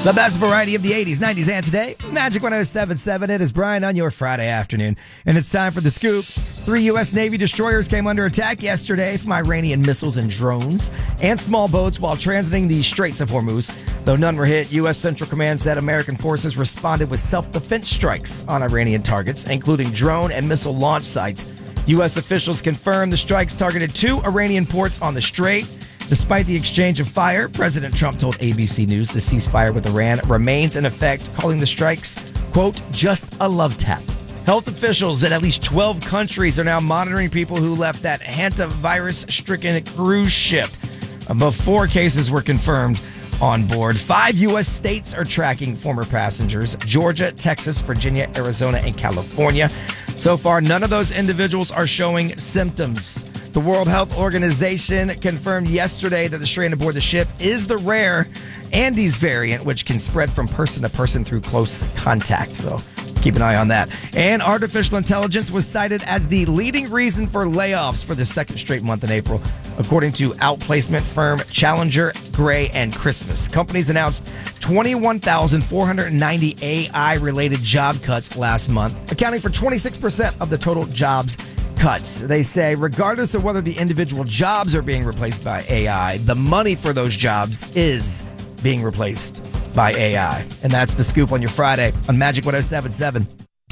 The best variety of the 80s, 90s, and today. Magic 107.7. It is Brian on your Friday afternoon. And it's time for The Scoop. 3 U.S. Navy destroyers came under attack yesterday from Iranian missiles and drones and small boats while transiting the Straits of Hormuz. Though none were hit, U.S. Central Command said American forces responded with self-defense strikes on Iranian targets, including drone and missile launch sites. U.S. officials confirmed the strikes targeted 2 Iranian ports on the Strait. Despite the exchange of fire, President Trump told ABC News the ceasefire with Iran remains in effect, calling the strikes, quote, just a love tap. Health officials in at least 12 countries are now monitoring people who left that hantavirus-stricken cruise ship before cases were confirmed on board. 5 U.S. states are tracking former passengers: Georgia, Texas, Virginia, Arizona, and California. So far, none of those individuals are showing symptoms. The World Health Organization confirmed yesterday that the strain aboard the ship is the rare Andes variant, which can spread from person to person through close contact. So let's keep an eye on that. And artificial intelligence was cited as the leading reason for layoffs for the second straight month in April, according to outplacement firm Challenger, Gray, and Christmas. Companies announced 21,490 AI-related job cuts last month, accounting for 26% of the total jobs cuts. They say regardless of whether the individual jobs are being replaced by AI, the money for those jobs is being replaced by AI. And that's The Scoop on your Friday on Magic 107.7.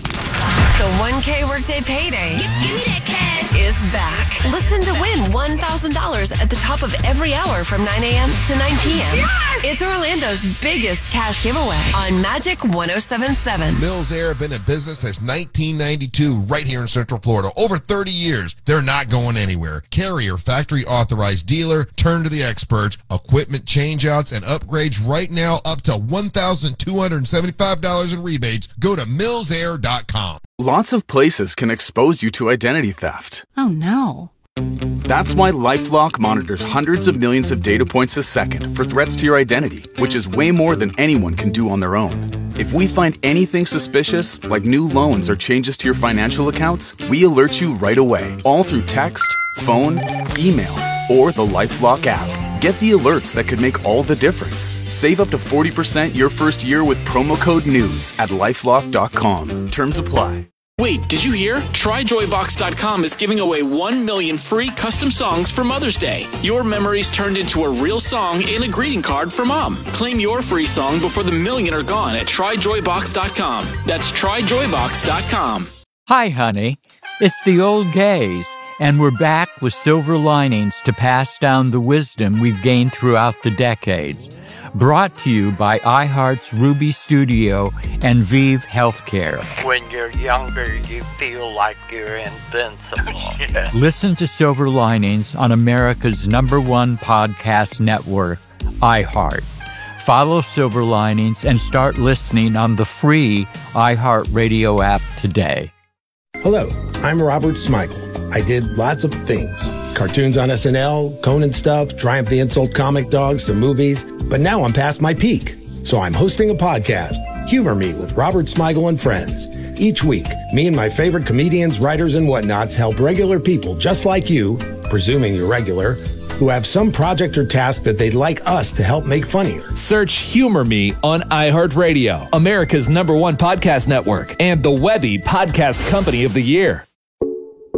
The 1K Workday Payday Give me that cash is back. Listen to win $1,000 at the top of every hour from 9 a.m. to 9 p.m. Yes! It's Orlando's biggest cash giveaway on Magic 107.7. Mills Air have been in business since 1992 right here in Central Florida. Over 30 years. They're not going anywhere. Carrier, factory authorized dealer, turn to the experts, equipment changeouts and upgrades right now up to $1,275 in rebates. Go to millsair.com. Lots of places can expose you to identity theft. Oh, no. That's why LifeLock monitors hundreds of millions of data points a second for threats to your identity, which is way more than anyone can do on their own. If we find anything suspicious, like new loans or changes to your financial accounts, we alert you right away, all through text, phone, email, or the LifeLock app. Get the alerts that could make all the difference. Save up to 40% your first year with promo code NEWS at LifeLock.com. Terms apply. Wait, did you hear? TryJoyBox.com is giving away 1 million free custom songs for Mother's Day. Your memories turned into a real song and a greeting card for Mom. Claim your free song before the million are gone at TryJoyBox.com. That's TryJoyBox.com. Hi, honey. It's the old gays, and we're back with silver linings to pass down the wisdom we've gained throughout the decades. Brought to you by iHeart's Ruby Studio and Vive Healthcare. When you're younger, you feel like you're invincible. Yeah. Listen to Silver Linings on America's #1 podcast network, iHeart. Follow Silver Linings and start listening on the free iHeartRadio app today. Hello, I'm Robert Smigel. I did lots of things. Cartoons on SNL, Conan stuff, Triumph the Insult Comic Dog, some movies. But now I'm past my peak. So I'm hosting a podcast, Humor Me with Robert Smigel and Friends. Each week, me and my favorite comedians, writers, and whatnots help regular people just like you, presuming you're regular, who have some project or task that they'd like us to help make funnier. Search Humor Me on iHeartRadio, America's #1 podcast network, and the Webby Podcast Company of the Year.